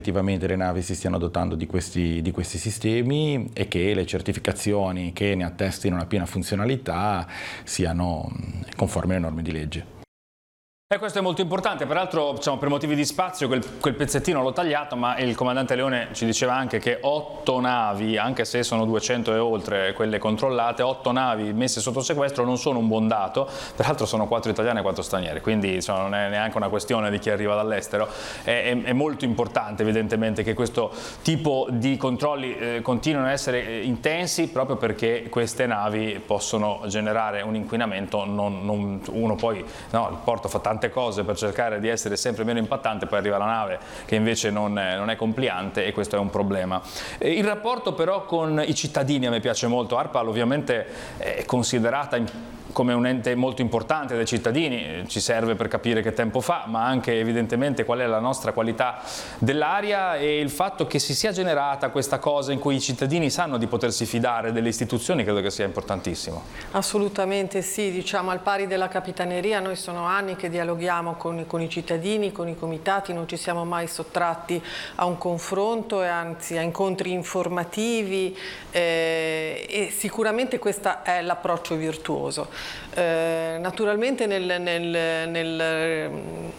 effettivamente le navi si stiano dotando di questi sistemi e che le certificazioni che ne attestino la piena funzionalità siano conformi alle norme di legge. E questo è molto importante, peraltro diciamo, per motivi di spazio quel pezzettino l'ho tagliato, ma il comandante Leone ci diceva anche che 8 navi, anche se sono 200 e oltre quelle controllate, 8 navi messe sotto sequestro non sono un buon dato, peraltro sono 4 italiane e 4 straniere, quindi insomma, non è neanche una questione di chi arriva dall'estero, è molto importante evidentemente che questo tipo di controlli continuino a essere intensi proprio perché queste navi possono generare un inquinamento, uno poi, no, il porto fa tante cose per cercare di essere sempre meno impattante, poi arriva la nave che invece non è compliante e questo è un problema. Il rapporto però con i cittadini a me piace molto. ARPAL ovviamente è considerata come un ente molto importante dai cittadini, ci serve per capire che tempo fa, ma anche evidentemente qual è la nostra qualità dell'aria, e il fatto che si sia generata questa cosa in cui i cittadini sanno di potersi fidare delle istituzioni credo che sia importantissimo. Assolutamente sì, diciamo al pari della Capitaneria noi sono anni che dialoghiamo con i cittadini, con i comitati, non ci siamo mai sottratti a un confronto e anzi a incontri informativi e sicuramente questo è l'approccio virtuoso. Naturalmente nel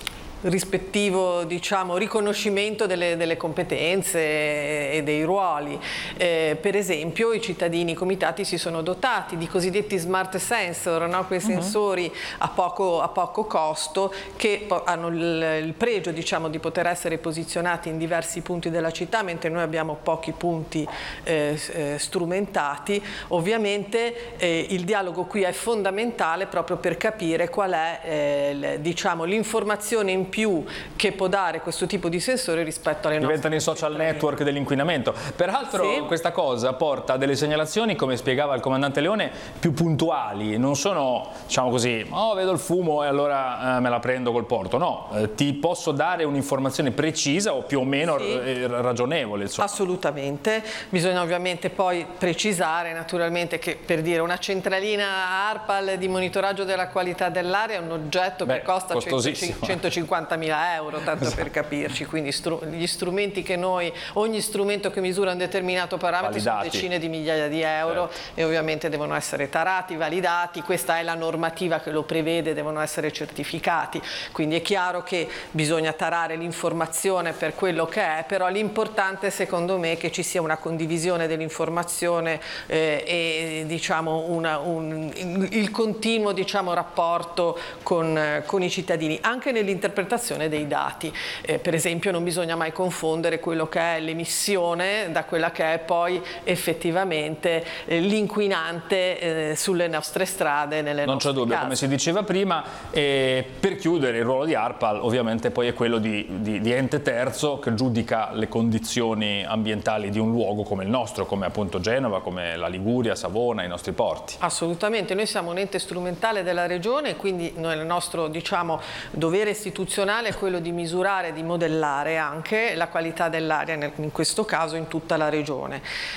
rispettivo diciamo, riconoscimento delle competenze e dei ruoli. Per esempio i cittadini comitati si sono dotati di cosiddetti smart sensor, no? Quei sensori a poco costo che hanno il pregio diciamo, di poter essere posizionati in diversi punti della città, mentre noi abbiamo pochi punti strumentati. Ovviamente il dialogo qui è fondamentale proprio per capire qual è diciamo, l'informazione in più che può dare questo tipo di sensore rispetto alle nostre diventano i social network dell'inquinamento. Peraltro sì, questa cosa porta a delle segnalazioni, come spiegava il comandante Leone, più puntuali, non sono diciamo così, oh vedo il fumo e allora me la prendo col porto, no, ti posso dare un'informazione precisa o più o meno sì, ragionevole. Insomma. Assolutamente, bisogna ovviamente poi precisare naturalmente che per dire una centralina ARPAL di monitoraggio della qualità dell'aria è un oggetto che costa 150.000 euro, tanto per capirci, quindi gli strumenti che noi, ogni strumento che misura un determinato parametro sono decine di migliaia di euro e ovviamente devono essere tarati, validati, questa è la normativa che lo prevede, devono essere certificati, quindi è chiaro che bisogna tarare l'informazione per quello che è, però l'importante secondo me è che ci sia una condivisione dell'informazione e diciamo il continuo diciamo, rapporto con i cittadini, anche nell'interpretazione dei dati. Per esempio non bisogna mai confondere quello che è l'emissione da quella che è poi effettivamente l'inquinante sulle nostre strade, nelle non c'è dubbio, come si diceva prima, per chiudere il ruolo di ARPAL ovviamente poi è quello di ente terzo che giudica le condizioni ambientali di un luogo come il nostro, come appunto Genova, come la Liguria, Savona, i nostri porti. Assolutamente, noi siamo un ente strumentale della regione e quindi il nostro diciamo, dovere istituzionale è quello di misurare, di modellare anche la qualità dell'aria, in questo caso in tutta la regione.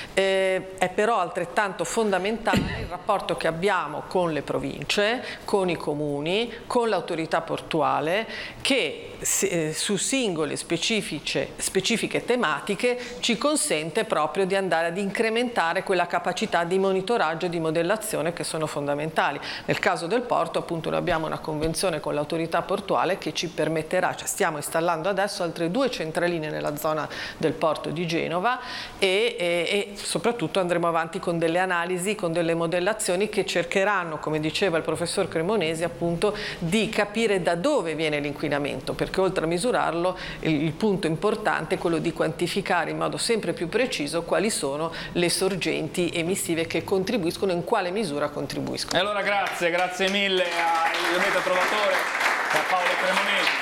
È però altrettanto fondamentale il rapporto che abbiamo con le province, con i comuni, con l'autorità portuale che su singole specifiche tematiche ci consente proprio di andare ad incrementare quella capacità di monitoraggio e di modellazione che sono fondamentali. Nel caso del porto appunto noi abbiamo una convenzione con l'autorità portuale che ci permetterà, cioè stiamo installando adesso altre 2 centraline nella zona del porto di Genova e soprattutto andremo avanti con delle analisi, con delle modellazioni che cercheranno, come diceva il professor Cremonesi, appunto di capire da dove viene l'inquinamento, perché oltre a misurarlo il punto importante è quello di quantificare in modo sempre più preciso quali sono le sorgenti emissive che contribuiscono, in quale misura contribuiscono. E allora grazie mille a Trovatore, a Paolo Cremonesi.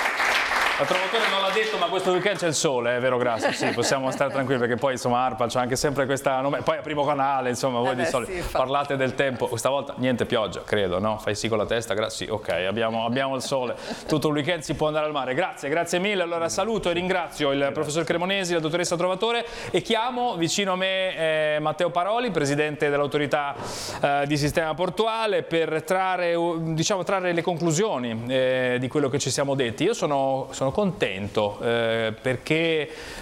Il Trovatore non l'ha detto, ma questo weekend c'è il sole, è vero Grasso? Sì, possiamo stare tranquilli perché poi insomma ARPAL c'è anche sempre questa, poi a Primo Canale, insomma voi di solito sì, parlate del tempo, questa volta niente pioggia, credo, no? Fai sì con la testa, sì, ok, abbiamo il sole, tutto il weekend si può andare al mare, grazie mille, allora saluto e ringrazio il professor Cremonesi, la dottoressa Trovatore e chiamo vicino a me Matteo Paroli, presidente dell'autorità di sistema portuale, per trarre le conclusioni di quello che ci siamo detti. Io sono contento perché